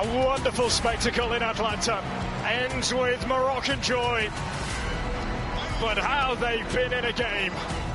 A wonderful spectacle in Atlanta. Ends with Moroccan joy. But how they've been in a game.